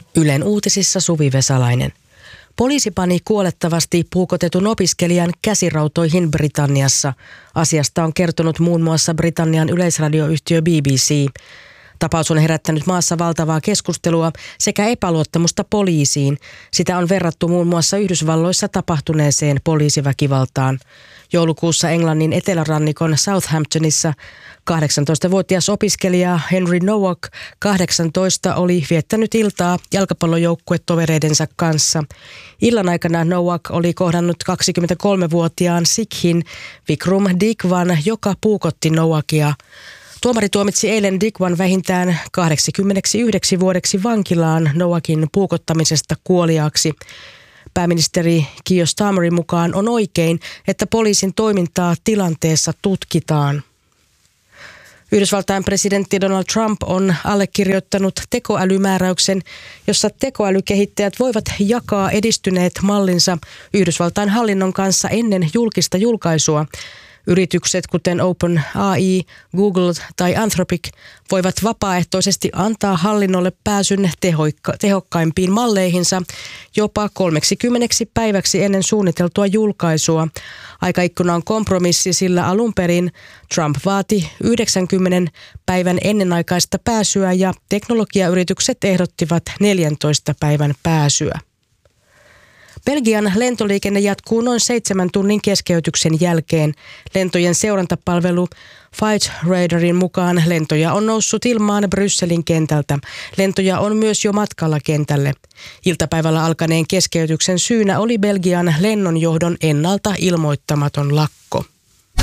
Ylen uutisissa Suvi Vesalainen. Poliisi pani kuolettavasti puukotetun opiskelijan käsirautoihin Britanniassa. Asiasta on kertonut muun muassa Britannian yleisradioyhtiö BBC. Tapaus on herättänyt maassa valtavaa keskustelua sekä epäluottamusta poliisiin. Sitä on verrattu muun muassa Yhdysvalloissa tapahtuneeseen poliisiväkivaltaan. Joulukuussa Englannin etelärannikon Southamptonissa 18-vuotias opiskelija Henry Nowak, 18, oli viettänyt iltaa jalkapallojoukkuetovereidensa kanssa. Illan aikana Nowak oli kohdannut 23-vuotiaan Sikhin Vikram Digwan, joka puukotti Nowakia. Tuomari tuomitsi eilen Digwan vähintään 89 vuodeksi vankilaan Nowakin puukottamisesta kuoliaaksi. Pääministeri Keir Starmerin mukaan on oikein, että poliisin toimintaa tilanteessa tutkitaan. Yhdysvaltain presidentti Donald Trump on allekirjoittanut tekoälymääräyksen, jossa tekoälykehittäjät voivat jakaa edistyneet mallinsa Yhdysvaltain hallinnon kanssa ennen julkista julkaisua. Yritykset kuten OpenAI, Google tai Anthropic voivat vapaaehtoisesti antaa hallinnolle pääsyn tehokkaimpiin malleihinsa jopa 30 päiväksi ennen suunniteltua julkaisua. Aikaikkuna on kompromissi, sillä alun perin Trump vaati 90 päivän ennenaikaista pääsyä ja teknologiayritykset ehdottivat 14 päivän pääsyä. Belgian lentoliikenne jatkuu noin 7 tunnin keskeytyksen jälkeen. Lentojen seurantapalvelu Flight Radarin mukaan lentoja on noussut ilmaan Brysselin kentältä. Lentoja on myös jo matkalla kentälle. Iltapäivällä alkaneen keskeytyksen syynä oli Belgian lennonjohdon ennalta ilmoittamaton lakko.